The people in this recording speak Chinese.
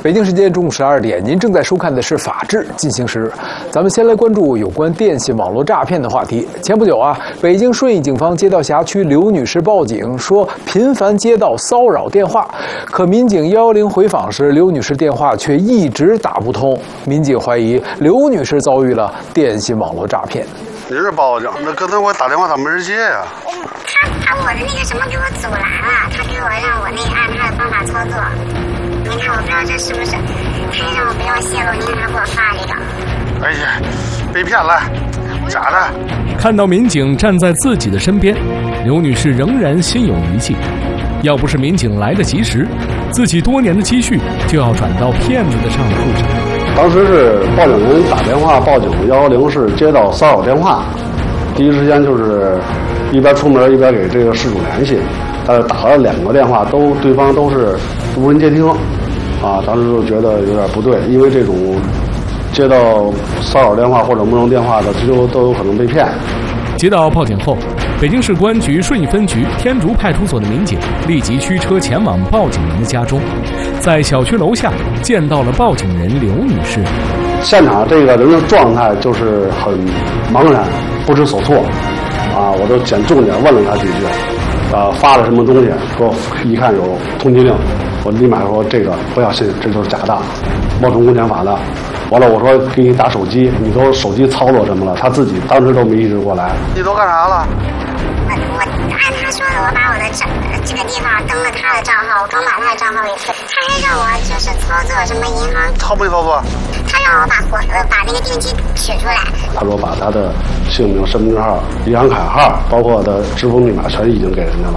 北京时间中午12点，您正在收看的是《法治进行时》。咱们先来关注有关电信网络诈骗的话题。前不久北京顺义警方接到辖区刘女士报警，说频繁接到骚扰电话。可民警110回访时，刘女士电话却一直打不通。民警怀疑刘女士遭遇了电信网络诈骗。 你是报警，那刚才我打电话他没人接呀。 他我的那个什么给我阻拦了，他给我让我按他的方法操作。您看我不知道这是不是，他让我不要泄露，您看他给我发这个。 哎呀，被骗了，假的。 看到民警站在自己的身边，刘女士仍然心有余悸。要不是民警来得及时，自己多年的积蓄就要转到骗子的账户上。 当时是报警人打电话报警，110是接到骚扰电话，第一时间就是一边出门一边给这个事主联系，但是打了2个电话对方都是无人接听，当时就觉得有点不对，因为这种接到骚扰电话或者陌生电话的，都有可能被骗。 接到报警后，北京市公安局顺义分局天竺派出所的民警立即驱车前往报警人的家中，在小区楼下见到了报警人刘女士。 现场这个人的状态就是很茫然不知所措，我都捡重点问了他几句，发了什么东西，说一看有通缉令，我立马说这个不要信，这就是假的，冒充公检法的。完了，我说给你打手机，你都手机操作什么了？他自己当时都没意识过来。你都干啥了？ 我按他说的，我把我的这个地方登了他的账号，我刚把他的账号给他还让我就是操作什么银行。 操没操作？ 他让我把那个定期取出来。 他说把他的姓名、身份证号、银行卡号，包括的支付密码全已经给人家了。